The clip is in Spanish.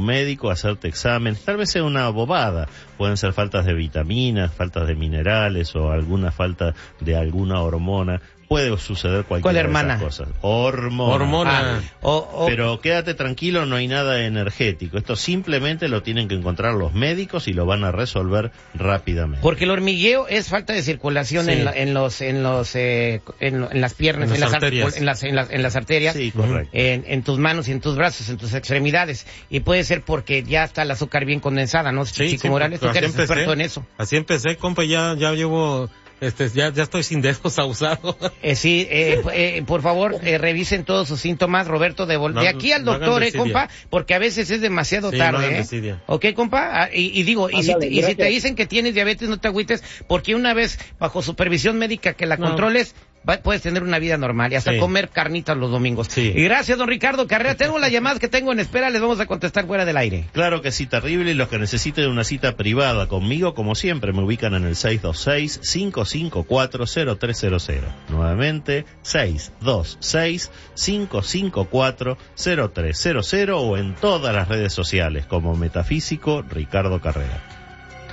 médico, hacerte exámenes, tal vez sea una bobada, pueden ser faltas de vitaminas, faltas de minerales o alguna falta de alguna hormona. Puede suceder cualquiera de esas cosas. Hormona. Pero quédate tranquilo, no hay nada energético. Esto simplemente lo tienen que encontrar los médicos y lo van a resolver rápidamente. Porque el hormigueo es falta de circulación en las piernas, en las arterias, sí, correcto. En tus manos y en tus brazos, en tus extremidades. Y puede ser porque ya está el azúcar bien condensada, ¿no? Chico Morales, tú que eres experto en eso. Así empecé, compa, ya llevo... ya estoy sin dedos usados. Por favor, revisen todos sus síntomas, Roberto, de aquí al doctor, compa, porque a veces es demasiado tarde, ¿ok, compa? Y si te dicen que tienes diabetes, no te agüites, porque una vez, bajo supervisión médica que la controles, puedes tener una vida normal y hasta comer carnitas los domingos. Sí. Y gracias, don Ricardo Carrera. Tengo las llamadas que tengo en espera, les vamos a contestar fuera del aire. Claro que sí, terrible. Y los que necesiten una cita privada conmigo, como siempre, me ubican en el 626-554-0300. Nuevamente, 626-554-0300 o en todas las redes sociales como Metafísico Ricardo Carrera.